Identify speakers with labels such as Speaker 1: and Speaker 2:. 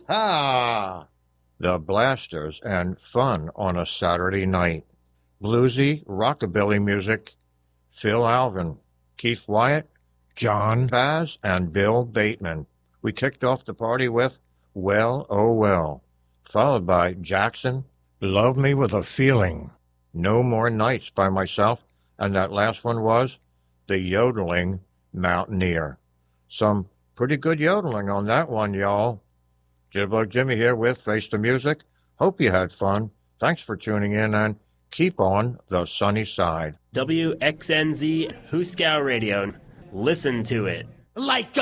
Speaker 1: Ha! The Blasters and fun on a Saturday night. Bluesy rockabilly music. Phil Alvin, Keith Wyatt, John Paz, and Bill Bateman. We kicked off the party with Well, Oh Well, followed by Jackson, Love Me With a Feeling, No More Nights by myself, and that last one was The Yodeling Mountaineer. Some pretty good yodeling on that one, y'all. Jitterbug Jimmy here with Face the Music. Hope you had fun. Thanks for tuning in and keep on the sunny side.
Speaker 2: WXNZ Hooskow Radio. Listen to it.
Speaker 3: Like